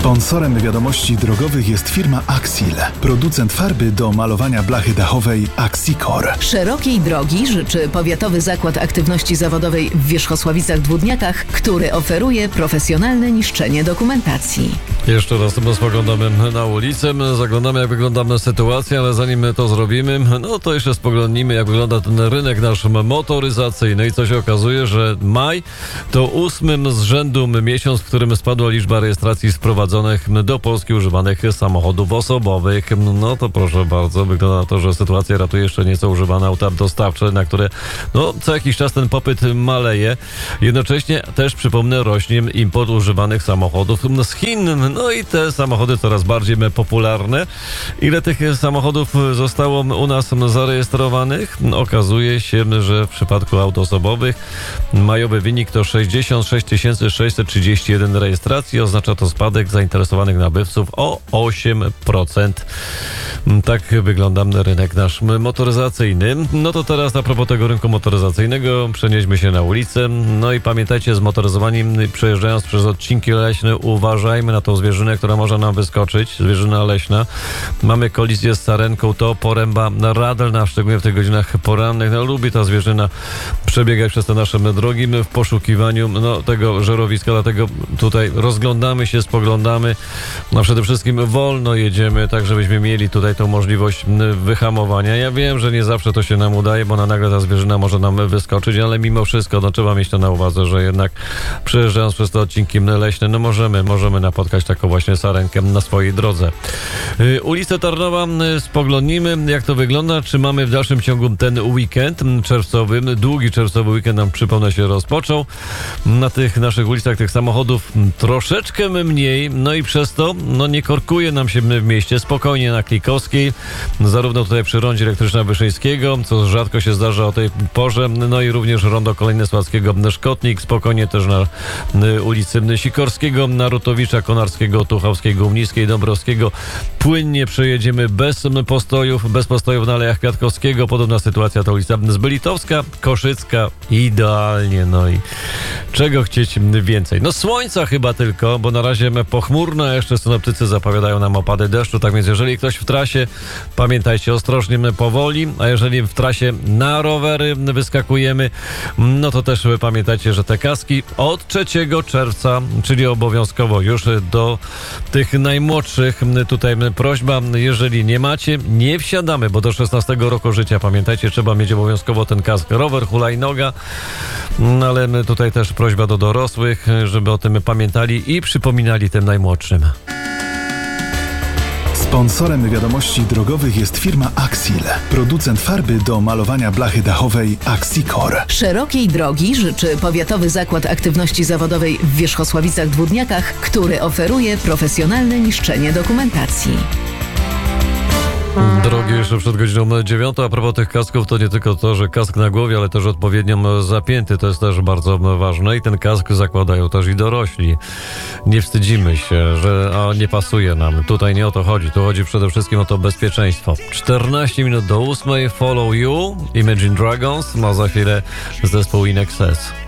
Sponsorem wiadomości drogowych jest firma Axil, producent farby do malowania blachy dachowej Axicor. Szerokiej drogi życzy Powiatowy Zakład Aktywności Zawodowej w Wierzchosławicach-Dwódniakach, który oferuje profesjonalne niszczenie dokumentacji. Jeszcze raz spoglądamy na ulicę, zaglądamy jak wygląda sytuacja, ale zanim to zrobimy, no to jeszcze spoglądnijmy jak wygląda ten rynek nasz motoryzacyjny i co się okazuje, że maj to 8 z rzędu miesiąc, w którym spadła liczba rejestracji sprowadzonych do Polski używanych samochodów osobowych. No to proszę bardzo, wygląda na to, że sytuacja ratuje jeszcze nieco używane auta dostawcze, na które co jakiś czas ten popyt maleje. Jednocześnie też, przypomnę, rośnie import używanych samochodów z Chin. No i te samochody coraz bardziej popularne. Ile tych samochodów zostało u nas zarejestrowanych? Okazuje się, że w przypadku aut osobowych majowy wynik to 66 631 rejestracji. Oznacza to spadek zainteresowanych nabywców o 8%. Tak wygląda rynek nasz motoryzacyjny. No to teraz a propos tego rynku motoryzacyjnego przenieśmy się na ulicę. No i pamiętajcie, z motoryzowaniem przejeżdżając przez odcinki leśne uważajmy na tą zwierzynę, która może nam wyskoczyć. Zwierzyna leśna. Mamy kolizję z sarenką, to poręba radelna, szczególnie w tych godzinach porannych. Lubi ta zwierzyna przebiegać przez te nasze drogi w poszukiwaniu tego żerowiska, dlatego tutaj rozglądamy się, spoglądamy. Przede wszystkim wolno jedziemy, tak żebyśmy mieli tutaj tą możliwość wyhamowania. Ja wiem, że nie zawsze to się nam udaje, bo nagle ta zwierzyna może nam wyskoczyć, ale mimo wszystko trzeba mieć to na uwadze, że jednak przejeżdżając przez te odcinki leśne, możemy napotkać taką właśnie sarenkę na swojej drodze. Ulicę Tarnowa spoglądnimy, jak to wygląda, czy mamy w dalszym ciągu ten weekend czerwcowy, długi czerwcowy weekend nam, przypomnę, się rozpoczął. Na tych naszych ulicach tych samochodów troszeczkę mniej, no i przez to nie korkuje nam się w mieście, spokojnie na Klikowskiej, zarówno tutaj przy rondzie elektryczna Wyszyńskiego, co rzadko się zdarza o tej porze, no i również rondo kolejne Sławskiego Szkotnik, spokojnie też na ulicy Sikorskiego, Narutowicza, Konarskiego, Tuchowskiego, Umniskiej, Dąbrowskiego. Płynnie przejedziemy bez postojów na Alejach Kwiatkowskiego. Podobna sytuacja to ulica Zbylitowska, Koszycka, idealnie, no i czego chcieć więcej? Słońca chyba tylko, bo na razie pochmurno, a jeszcze synoptycy zapowiadają nam opady deszczu, tak więc jeżeli ktoś w trasie, pamiętajcie, ostrożnie powoli, a jeżeli w trasie na rowery wyskakujemy, no to też pamiętajcie, że te kaski od 3 czerwca, czyli obowiązkowo już do tych najmłodszych, tutaj prośba, jeżeli nie macie, nie wsiadamy, bo do 16 roku życia, pamiętajcie, trzeba mieć obowiązkowo ten kask rower, hulajnoga, ale tutaj też prośba do dorosłych, żeby o tym pamiętali i przypominali tym najmłodszym. Sponsorem wiadomości drogowych jest firma Axil, producent farby do malowania blachy dachowej Axicor. Szerokiej drogi życzy Powiatowy Zakład Aktywności Zawodowej w Wierzchosławicach-Dwódniakach, który oferuje profesjonalne niszczenie dokumentacji. Drogi jeszcze przed godziną 9. A propos tych kasków, to nie tylko to, że kask na głowie, ale też odpowiednio zapięty. To jest też bardzo ważne i ten kask zakładają też i dorośli. Nie wstydzimy się, że nie pasuje nam. Tutaj nie o to chodzi. Tu chodzi przede wszystkim o to bezpieczeństwo. 14 minut do 8. Follow You, Imagine Dragons, ma za chwilę zespół In Excess.